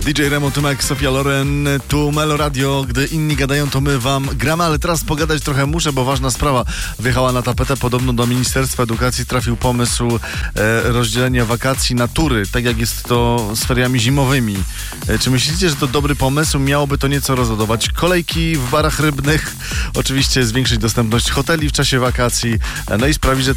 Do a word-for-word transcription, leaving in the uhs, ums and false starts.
D J Remo, Tymek, Sofia Loren, tu Melo Radio. Gdy inni gadają, to my wam gramy, ale teraz pogadać trochę muszę, bo ważna sprawa wjechała na tapetę. Podobno do Ministerstwa Edukacji trafił pomysł e, rozdzielenia wakacji na tury, tak jak jest to z feriami zimowymi. E, czy myślicie, że to dobry pomysł? Miałoby to nieco rozładować kolejki w barach rybnych, oczywiście zwiększyć dostępność hoteli w czasie wakacji, e, no i sprawić, że